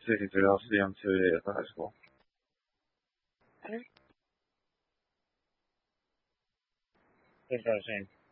city to I'll see him 2 days after high school. That's what I'm saying.